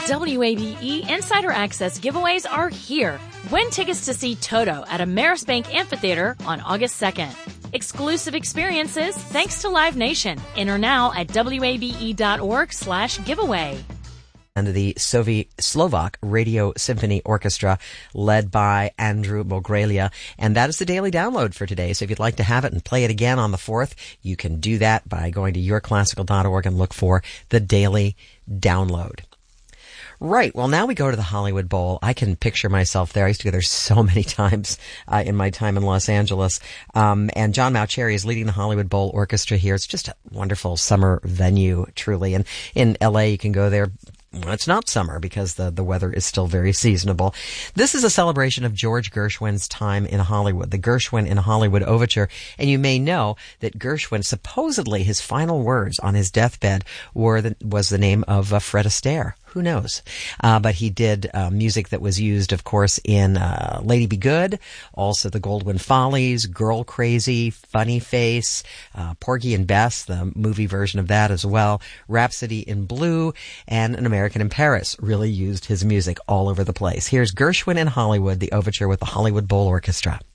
WABE Insider Access giveaways are here. Win tickets to see Toto at Amerisbank Amphitheater on August 2nd. Exclusive experiences thanks to Live Nation. Enter now at wabe.org/giveaway. And the Slovak Radio Symphony Orchestra, led by Andrew Bogralia. And that is the daily download for today. So if you'd like to have it and play it again on the 4th, you can do that by going to yourclassical.org and look for the daily download. Right. Well, now we go to the Hollywood Bowl. I can picture myself there. I used to go there so many times in my time in Los Angeles. And John Mauceri is leading the Hollywood Bowl Orchestra here. It's just a wonderful summer venue, truly. And in L.A., you can go there. Well, it's not summer because the weather is still very seasonable. This is a celebration of George Gershwin's time in Hollywood, the Gershwin in Hollywood Overture. And you may know that Gershwin, supposedly his final words on his deathbed was the name of Fred Astaire. Who knows? But he did music that was used, of course, in Lady Be Good, also the Goldwyn Follies, Girl Crazy, Funny Face, Porgy and Bess, the movie version of that as well, Rhapsody in Blue, and An American in Paris really used his music all over the place. Here's Gershwin in Hollywood, the overture with the Hollywood Bowl Orchestra.